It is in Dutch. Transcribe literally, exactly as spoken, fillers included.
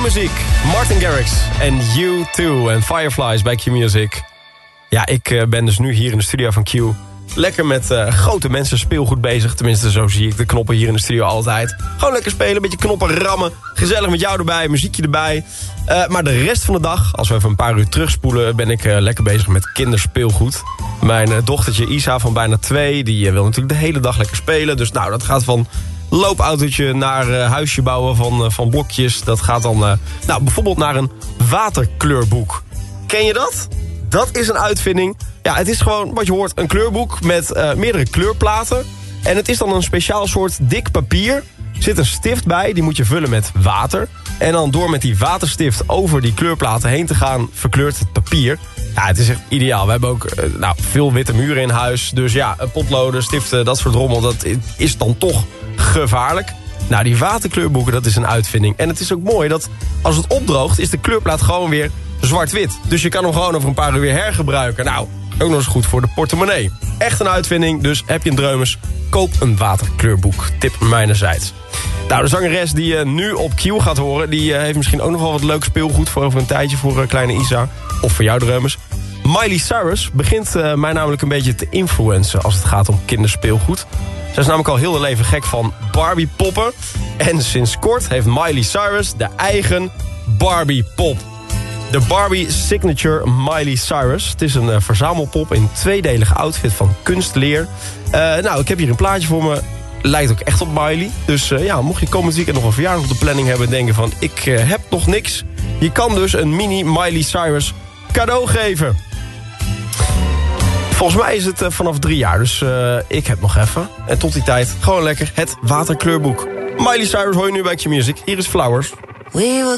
muziek. Martin Garrix en U twee en Fireflies bij Q-Music. Ja, ik uh, ben dus nu hier in de studio van Q. Lekker met uh, grote mensen speelgoed bezig. Tenminste, zo zie ik de knoppen hier in de studio altijd. Gewoon lekker spelen, een beetje knoppen rammen. Gezellig met jou erbij, muziekje erbij. Uh, maar de rest van de dag, als we even een paar uur terugspoelen... ben ik uh, lekker bezig met kinderspeelgoed. Mijn uh, dochtertje Isa van bijna twee... die uh, wil natuurlijk de hele dag lekker spelen. Dus nou, dat gaat van loopautootje naar uh, huisje bouwen van, uh, van blokjes. Dat gaat dan uh, nou, bijvoorbeeld naar een waterkleurboek. Ken je dat? Dat is een uitvinding. Ja, het is gewoon, wat je hoort, een kleurboek met uh, meerdere kleurplaten. En het is dan een speciaal soort dik papier. Er zit een stift bij, die moet je vullen met water. En dan door met die waterstift over die kleurplaten heen te gaan... verkleurt het papier. Ja, het is echt ideaal. We hebben ook uh, nou, veel witte muren in huis. Dus ja, potloden, stiften, dat soort rommel, dat is dan toch gevaarlijk. Nou, die waterkleurboeken, dat is een uitvinding. En het is ook mooi dat als het opdroogt, is de kleurplaat gewoon weer zwart-wit. Dus je kan hem gewoon over een paar uur weer hergebruiken. Nou, ook nog eens goed voor de portemonnee. Echt een uitvinding, dus heb je een dreumes, koop een waterkleurboek. Tip mijnerzijds. Nou, de zangeres die je nu op Q gaat horen... die uh, heeft misschien ook nog wel wat leuk speelgoed voor over een tijdje voor uh, kleine Isa. Of voor jou dreumes. Miley Cyrus begint uh, mij namelijk een beetje te influencen als het gaat om kinderspeelgoed. Zij is namelijk al heel haar leven gek van Barbie poppen. En sinds kort heeft Miley Cyrus de eigen Barbie pop. De Barbie Signature Miley Cyrus. Het is een uh, verzamelpop in tweedelige outfit van kunstleer. Uh, nou, ik heb hier een plaatje voor me. Lijkt ook echt op Miley. Dus uh, ja, mocht je komend weekend nog een verjaardag op de planning hebben... en denken van, ik uh, heb nog niks. Je kan dus een mini Miley Cyrus cadeau geven. Volgens mij is het uh, vanaf drie jaar, dus uh, ik heb nog even. En tot die tijd, gewoon lekker het waterkleurboek. Miley Cyrus hoor je nu bij Q-Music. Hier is Flowers. We were